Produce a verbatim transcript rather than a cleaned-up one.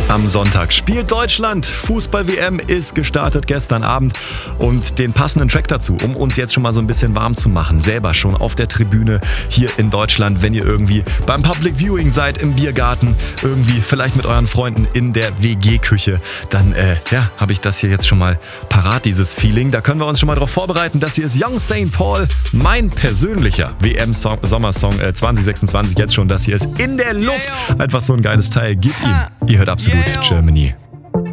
Am Sonntag spielt Deutschland. Fußball-W M ist gestartet gestern Abend. Und den passenden Track dazu, um uns jetzt schon mal so ein bisschen warm zu machen, selber schon auf der Tribüne hier in Deutschland, wenn ihr irgendwie beim Public Viewing seid, im Biergarten, irgendwie vielleicht mit euren Freunden in der W G-Küche, dann äh, ja, habe ich das hier jetzt schon mal parat, dieses Feeling. Da können wir uns schon mal darauf vorbereiten. Das hier ist Young Saint Paul, mein persönlicher W M-Sommersong äh, zwanzig sechsundzwanzig. Jetzt schon, das hier ist in der Luft. Einfach so ein geiles Teil. Gib ihm. Ihr hört absolut Germany.